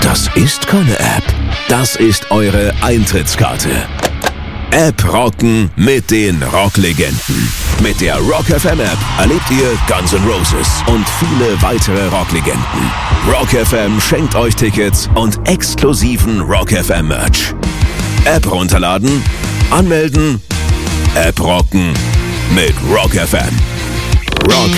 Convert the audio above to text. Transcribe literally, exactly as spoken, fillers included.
Das ist keine App. Das ist eure Eintrittskarte. App rocken mit den Rocklegenden. Mit der Rock F M App erlebt ihr Guns N' Roses und viele weitere Rocklegenden. Rock F M schenkt euch Tickets und exklusiven Rock F M Merch. App runterladen, anmelden, App rocken mit Rock F M. Rock